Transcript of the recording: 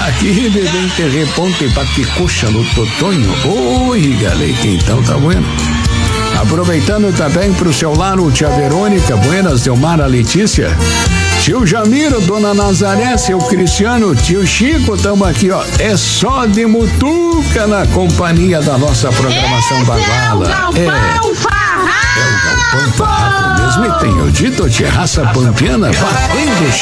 Aqui, bebê, interreponte paticoxa no totonho. Oi, galera, então tá bueno. Aproveitando também pro seu lado, tia Verônica, buenas, Delmara Letícia, tio Jamiro, dona Nazaré, seu Cristiano, tio Chico, tamo aqui, ó. É só de mutuca na companhia da nossa programação Baguala. É o Galpão Farrapo mesmo, e tenho dito, tia raça pampiana, batendo